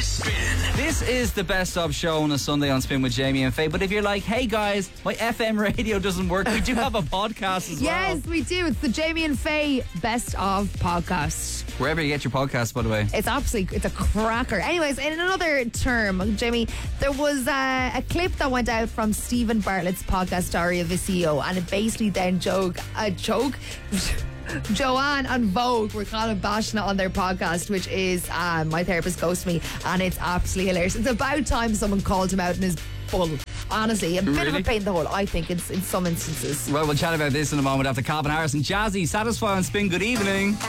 Spin. This is the best of show on a Sunday on Spin with Jamie and Faye. But if you're like, hey guys, my FM radio doesn't work, we do have a podcast as well. Yes, we do. It's the Jamie and Faye Best of podcast. Wherever you get your podcast, by the way. It's a cracker. Anyways, in another term, Jamie, there was a clip that went out from Stephen Bartlett's podcast Diary of a CEO, and it basically then Joanne and Vogue were kind of bashing it on their podcast, which is My Therapist Ghosted Me, and it's absolutely hilarious. It's about time someone called him out in his bull. Honestly, a bit of a pain in the hole, I think, in some instances. Well, we'll chat about this in a moment after Calvin Harris and Jazzy. Satisfy on Spin. Good evening.